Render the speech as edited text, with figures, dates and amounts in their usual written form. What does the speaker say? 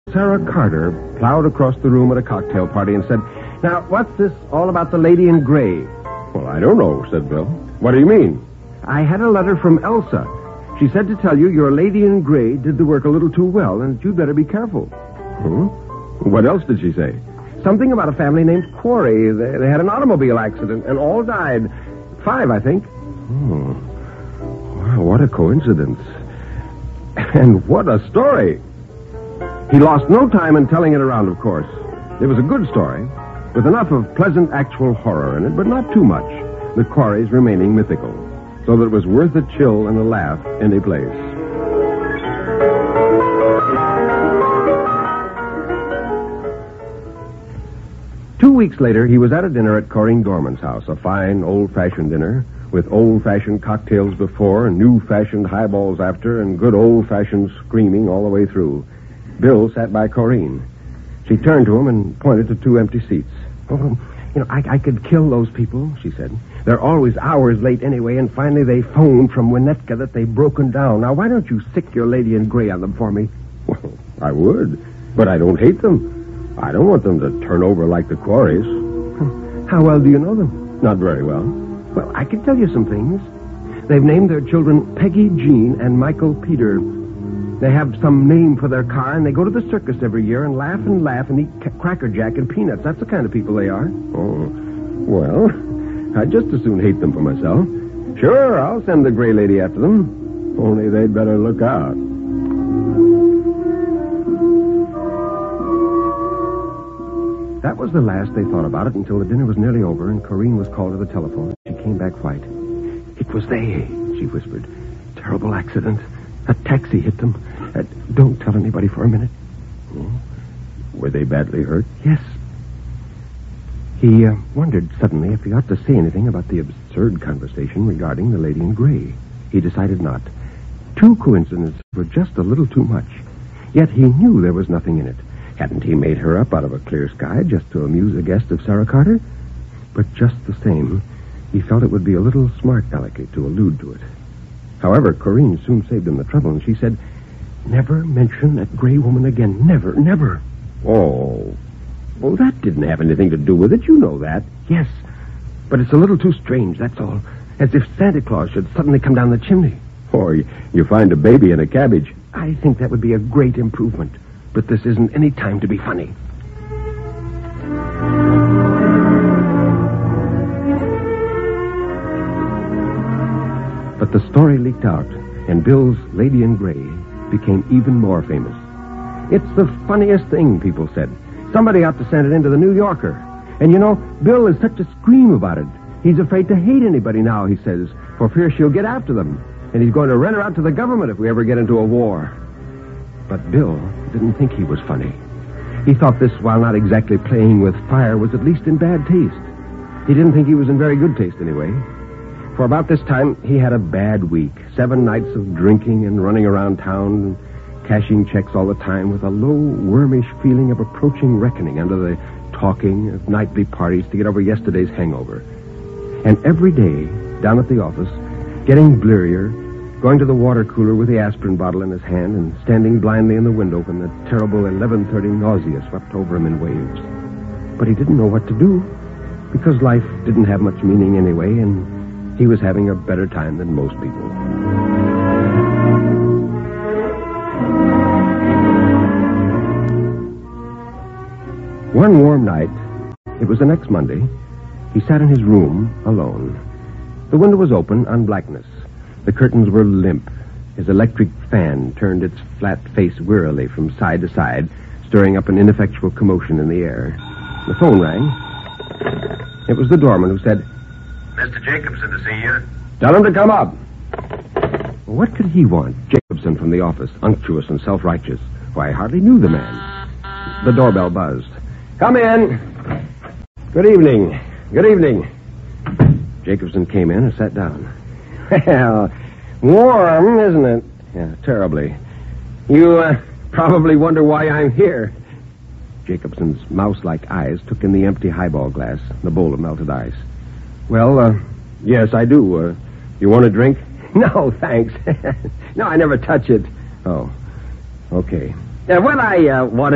Sarah Carter plowed across the room at a cocktail party and said, "Now, what's this all about the lady in gray?" "Well, I don't know," said Bill. "What do you mean?" "I had a letter from Elsa. She said to tell you your lady in gray did the work a little too well and that you'd better be careful." Huh? What else did she say? Something about a family named Quarry. They had an automobile accident and all died. 5, I think. Oh. Wow, what a coincidence. And what a story. He lost no time in telling it around, of course. It was a good story, with enough of pleasant actual horror in it, but not too much, the Quarries remaining mythical, so that it was worth a chill and a laugh any place. Two weeks later, he was at a dinner at Corinne Gorman's house, a fine, old-fashioned dinner, with old-fashioned cocktails before and new-fashioned highballs after and good old-fashioned screaming all the way through. Bill sat by Corinne. She turned to him and pointed to 2 empty seats. "Oh, I could kill those people," she said. "They're always hours late anyway, and finally they phoned from Winnetka that they've broken down. Now, why don't you sick your lady in gray on them for me?" "Well, I would, but I don't hate them. I don't want them to turn over like the Quarries." "How well do you know them?" "Not very well." "Well, I can tell you some things. They've named their children Peggy Jean and Michael Peter. They have some name for their car, and they go to the circus every year and laugh and eat Cracker Jack and peanuts. That's the kind of people they are." "Oh, well, I'd just as soon hate them for myself. Sure, I'll send the gray lady after them. Only they'd better look out." That was the last they thought about it until the dinner was nearly over and Corinne was called to the telephone. She came back white. "It was they," she whispered. "Terrible accident. A taxi hit them. Don't tell anybody for a minute." Oh. Were they badly hurt? "Yes." He wondered suddenly if he ought to say anything about the absurd conversation regarding the lady in gray. He decided not. 2 coincidences were just a little too much. Yet he knew there was nothing in it. Hadn't he made her up out of a clear sky just to amuse a guest of Sarah Carter? But just the same, he felt it would be a little smart-alecky to allude to it. However, Corinne soon saved him the trouble, and she said, "Never mention that gray woman again. Never, never." "Oh, well, that didn't have anything to do with it. You know that." "Yes, but it's a little too strange, that's all. As if Santa Claus should suddenly come down the chimney." Or you find a baby in a cabbage. "I think that would be a great improvement. But this isn't any time to be funny." But the story leaked out, and Bill's Lady in Gray became even more famous. "It's the funniest thing," people said. "Somebody ought to send it into the New Yorker. And Bill is such a scream about it. He's afraid to hate anybody now, he says, for fear she'll get after them. And he's going to rent her out to the government if we ever get into a war." But Bill didn't think he was funny. He thought this, while not exactly playing with fire, was at least in bad taste. He didn't think he was in very good taste, anyway. For about this time, he had a bad week. 7 nights of drinking and running around town, cashing checks all the time, with a low, wormish feeling of approaching reckoning under the talking of nightly parties to get over yesterday's hangover. And every day, down at the office, getting blearier, going to the water cooler with the aspirin bottle in his hand and standing blindly in the window when the terrible 11:30 nausea swept over him in waves. But he didn't know what to do, because life didn't have much meaning anyway, and he was having a better time than most people. One warm night, it was the next Monday, he sat in his room alone. The window was open on blackness. The curtains were limp. His electric fan turned its flat face wearily from side to side, stirring up an ineffectual commotion in the air. The phone rang. It was the doorman who said, "Mr. Jacobson to see you." "Tell him to come up." What could he want? Jacobson from the office, unctuous and self-righteous. Why, I hardly knew the man. The doorbell buzzed. "Come in." "Good evening. Good evening." Jacobson came in and sat down. "Well, warm, isn't it?" "Yeah, terribly." "You probably wonder why I'm here." Jacobson's mouse-like eyes took in the empty highball glass, the bowl of melted ice. "Well, Yes, I do. You want a drink?" no, thanks. No, I never touch it." "Oh, okay." What I wanted